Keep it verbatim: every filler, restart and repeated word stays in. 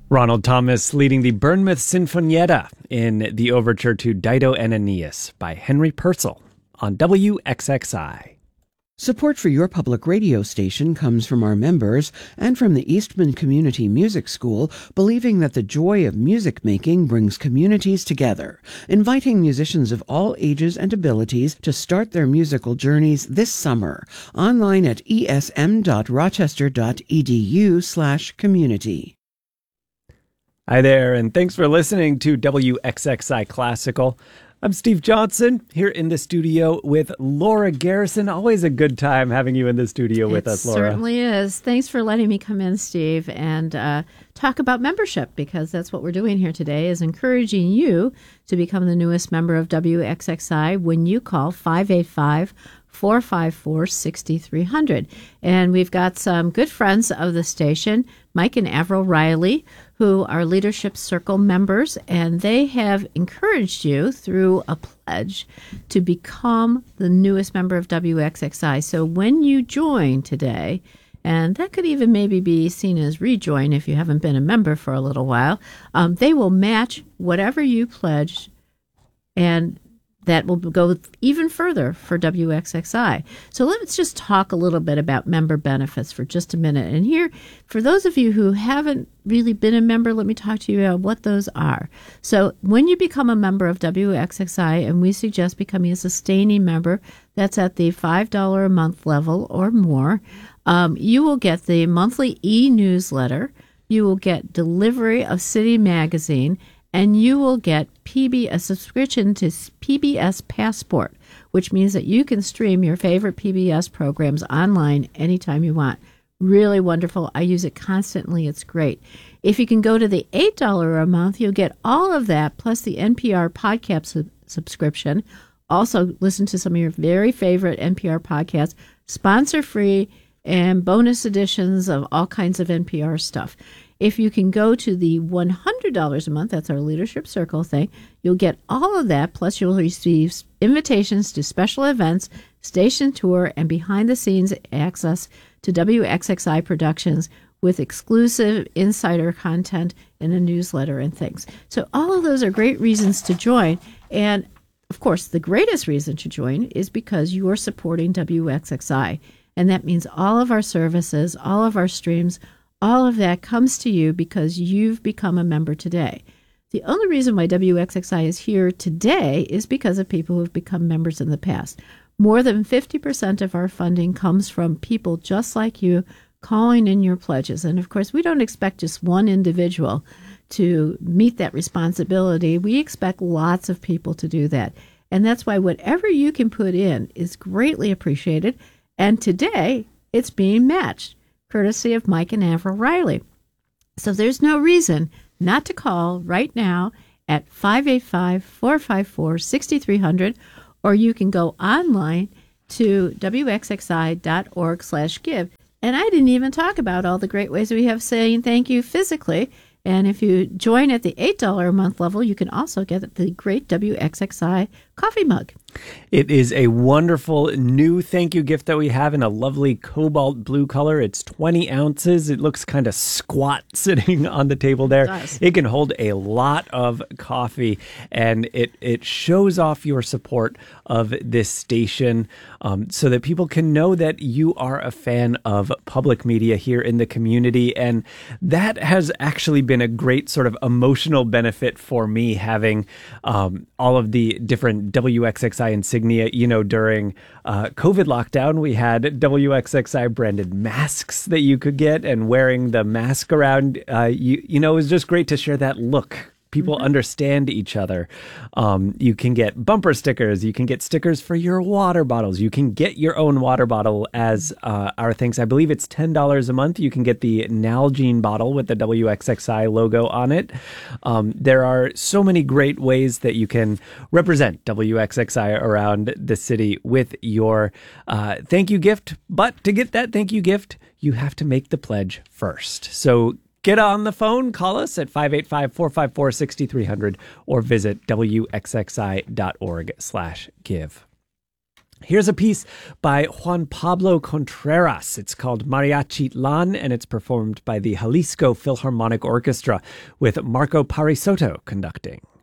Ronald Thomas leading the Bournemouth Sinfonietta in the overture to Dido and Aeneas by Henry Purcell on W X X I. Support for your public radio station comes from our members and from the Eastman Community Music School, believing that the joy of music making brings communities together, inviting musicians of all ages and abilities to start their musical journeys this summer, online at esm.rochester.edu slash community. Hi there, and thanks for listening to W X X I Classical. I'm Steve Johnson, here in the studio with Laura Garrison. Always a good time having you in the studio with it us, Laura. It certainly is. Thanks for letting me come in, Steve, and uh, talk about membership, because that's what we're doing here today, is encouraging you to become the newest member of W X X I when you call five eight five, four five four, six three zero zero. And we've got some good friends of the station, Mike and Avril Riley, who are Leadership Circle members, and they have encouraged you through a pledge to become the newest member of W X X I. So when you join today, and that could even maybe be seen as rejoin if you haven't been a member for a little while, um, they will match whatever you pledged, and that will go even further for W X X I. So let's just talk a little bit about member benefits for just a minute. And here, for those of you who haven't really been a member, let me talk to you about what those are. So when you become a member of W X X I, and we suggest becoming a sustaining member, that's at the five dollars a month level or more, um, you will get the monthly e-newsletter, you will get delivery of City Magazine, and you will get P B a subscription to P B S Passport, which means that you can stream your favorite P B S programs online anytime you want. Really wonderful. I use it constantly. It's great. If you can go to the eight dollars a month, you'll get all of that, plus the N P R podcast sub- subscription. Also, listen to some of your very favorite N P R podcasts, sponsor-free, and bonus editions of all kinds of N P R stuff. If you can go to the one hundred dollars a month, that's our Leadership Circle thing, you'll get all of that, plus you'll receive invitations to special events, station tour, and behind-the-scenes access to W X X I productions with exclusive insider content in a newsletter and things. So all of those are great reasons to join. And, of course, the greatest reason to join is because you are supporting W X X I. And that means all of our services, all of our streams, all of that comes to you because you've become a member today. The only reason why W X X I is here today is because of people who have become members in the past. More than fifty percent of our funding comes from people just like you calling in your pledges. And of course, we don't expect just one individual to meet that responsibility. We expect lots of people to do that. And that's why whatever you can put in is greatly appreciated. And today, it's being matched, courtesy of Mike and Avril Riley. So there's no reason not to call right now at five eight five, four five four, six three zero zero, or you can go online to W X X I dot org slash give. And I didn't even talk about all the great ways we have saying thank you physically. And if you join at the eight dollars a month level, you can also get the great W X X I coffee mug. It is a wonderful new thank you gift that we have in a lovely cobalt blue color. It's twenty ounces. It looks kind of squat sitting on the table there. It does. It can hold a lot of coffee, and it, it shows off your support of this station um, so that people can know that you are a fan of public media here in the community. And that has actually been a great sort of emotional benefit for me, having um, all of the different W X X I insignia. You know, during uh, COVID lockdown, we had W X X I branded masks that you could get, and wearing the mask around, uh, you, you know, it was just great to share that look. People mm-hmm. understand each other. Um, you can get bumper stickers. You can get stickers for your water bottles. You can get your own water bottle as uh, our things. I believe it's ten dollars a month. You can get the Nalgene bottle with the W X X I logo on it. Um, there are so many great ways that you can represent W X X I around the city with your uh, thank you gift. But to get that thank you gift, you have to make the pledge first. So get on the phone, call us at five eight five, four five four, six three zero zero or visit W X X I dot org slash give. Here's a piece by Juan Pablo Contreras. It's called Mariachitlan, and it's performed by the Jalisco Philharmonic Orchestra with Marco Parisotto conducting.